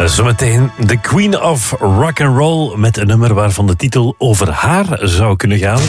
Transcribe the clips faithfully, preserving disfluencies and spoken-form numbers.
Zometeen de Queen of Rock and Roll met een nummer waarvan de titel over haar zou kunnen gaan.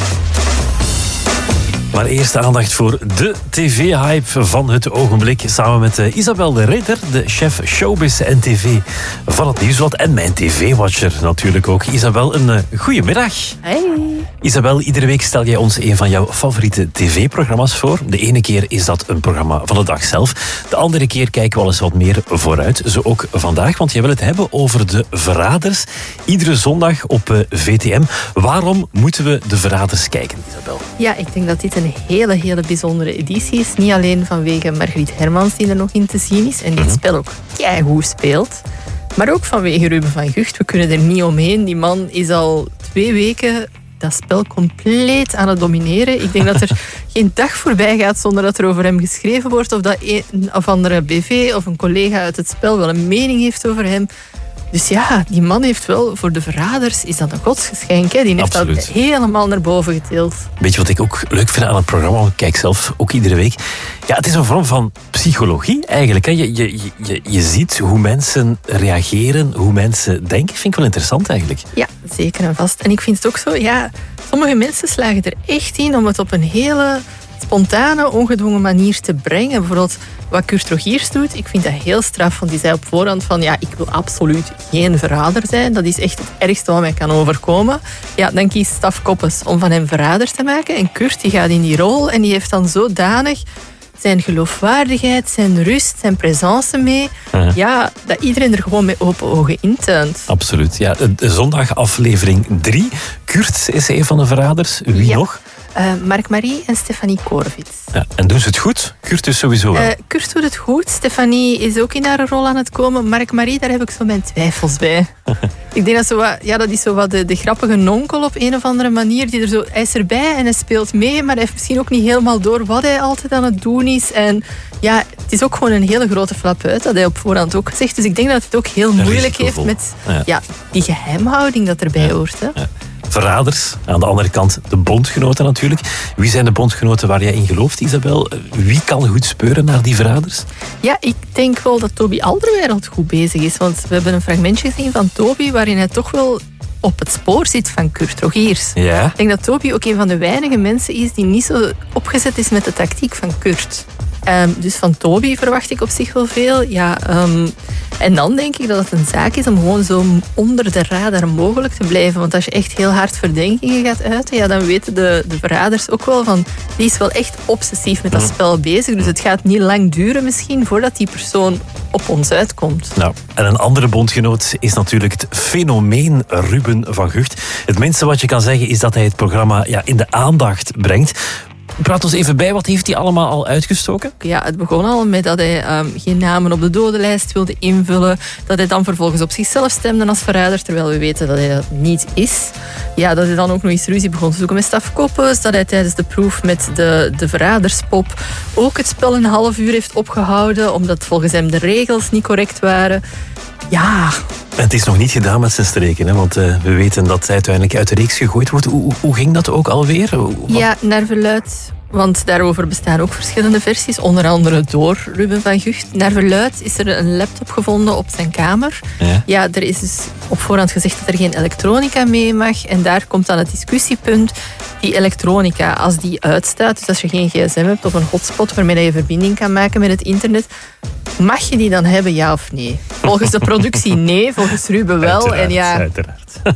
Maar eerst aandacht voor de tv-hype van het ogenblik. Samen met uh, Isabel de Ridder, de chef showbiz en tv van het Nieuwsblad. En mijn tv-watcher natuurlijk ook. Isabel, een uh, goedemiddag. Hey. Isabel, iedere week stel jij ons een van jouw favoriete tv-programma's voor. De ene keer is dat een programma van de dag zelf. De andere keer kijken we al eens wat meer vooruit. Zo ook vandaag, want jij wil het hebben over de Verraders. Iedere zondag op uh, V T M. Waarom moeten we de Verraders kijken, Isabel? Ja, ik denk dat dit een hele, hele bijzondere editie is. Niet alleen vanwege Margriet Hermans die er nog in te zien is en die het spel ook keigoed speelt. Maar ook vanwege Ruben van Gucht. We kunnen er niet omheen. Die man is al twee weken dat spel compleet aan het domineren. Ik denk dat er geen dag voorbij gaat zonder dat er over hem geschreven wordt. Of dat een of andere B V of een collega uit het spel wel een mening heeft over hem. Dus ja, die man heeft wel, voor de Verraders is dat een godsgeschenk. Hè? Die heeft Absoluut. dat helemaal naar boven getild. Weet je wat ik ook leuk vind aan het programma? Ik kijk zelf ook iedere week. Ja, het is een vorm van psychologie eigenlijk. Hè? Je, je, je, je ziet hoe mensen reageren, hoe mensen denken. Vind ik wel interessant eigenlijk. Ja, zeker en vast. En ik vind het ook zo, ja, sommige mensen slagen er echt in om het op een hele spontane, ongedwongen manier te brengen. Bijvoorbeeld wat Kurt Rogiers doet, ik vind dat heel straf. Want die zei op voorhand van, ja, ik wil absoluut geen verrader zijn. Dat is echt het ergste wat mij kan overkomen. Ja, dan kiest Staf Koppes om van hem verrader te maken. En Kurt die gaat in die rol en die heeft dan zodanig zijn geloofwaardigheid, zijn rust, zijn présence mee. Uh-huh. Ja, dat iedereen er gewoon met open ogen intuint. Absoluut. Ja, zondag aflevering drie. Kurt is een van de verraders. Wie ja. nog? Uh, Mark Marie en Stefanie Korovits. Ja, en doen ze het goed? Kurt is sowieso wel. Uh, Kurt doet het goed. Stefanie is ook in haar rol aan het komen. Mark Marie, daar heb ik zo mijn twijfels bij. Ik denk dat, zo wat, ja, dat is zo wat de, de grappige nonkel op een of andere manier. Die er zo, hij is erbij en hij speelt mee, maar hij heeft misschien ook niet helemaal door wat hij altijd aan het doen is. En ja, het is ook gewoon een hele grote flap uit, dat hij op voorhand ook zegt. Dus ik denk dat het ook heel moeilijk heeft met ja. Ja, die geheimhouding dat erbij ja. hoort. Hè. Ja. Verraders, aan de andere kant de bondgenoten natuurlijk. Wie zijn de bondgenoten waar jij in gelooft, Isabel? Wie kan goed speuren naar die verraders? Ja, ik denk wel dat Toby Alderweireld goed bezig is. Want we hebben een fragmentje gezien van Toby waarin hij toch wel op het spoor zit van Kurt Rogiers. Ja. Ik denk dat Toby ook een van de weinige mensen is die niet zo opgezet is met de tactiek van Kurt. Um, dus van Toby verwacht ik op zich wel veel. Ja, um, en dan denk ik dat het een zaak is om gewoon zo onder de radar mogelijk te blijven. Want als je echt heel hard verdenkingen gaat uiten, ja, dan weten de, de verraders ook wel van, die is wel echt obsessief met dat spel bezig. Dus het gaat niet lang duren misschien voordat die persoon op ons uitkomt. Nou, en een andere bondgenoot is natuurlijk het fenomeen Ruben van Gucht. Het minste wat je kan zeggen is dat hij het programma ja, in de aandacht brengt. Praat ons even bij, wat heeft hij allemaal al uitgestoken? Ja, het begon al met dat hij um, geen namen op de dodenlijst wilde invullen. Dat hij dan vervolgens op zichzelf stemde als verrader, terwijl we weten dat hij dat niet is. Ja, dat hij dan ook nog eens ruzie begon te zoeken met Staf Koppes. Dat hij tijdens de proef met de, de verraderspop ook het spel een half uur heeft opgehouden, omdat volgens hem de regels niet correct waren. Ja. En het is nog niet gedaan met zijn streken, hè? Want uh, we weten dat hij uiteindelijk uit de reeks gegooid wordt. Hoe, hoe ging dat ook alweer? Wat? Ja, naar verluid. Want daarover bestaan ook verschillende versies, onder andere door Ruben van Gucht. Naar verluid is er een laptop gevonden op zijn kamer. Ja, ja er is dus op voorhand gezegd dat er geen elektronica mee mag. En daar komt dan het discussiepunt. Die elektronica, als die uitstaat, dus als je geen gsm hebt of een hotspot waarmee je verbinding kan maken met het internet, mag je die dan hebben, ja of nee? Volgens de productie nee, volgens Ruben wel. Uiteraard, en ja, uiteraard.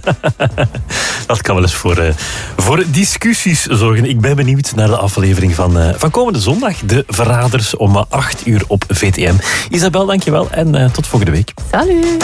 Dat kan wel eens voor, uh, voor discussies zorgen. Ik ben benieuwd naar de aflevering van, uh, van komende zondag. De Verraders om acht uur op V T M. Isabel, dankjewel en uh, tot volgende week. Salut!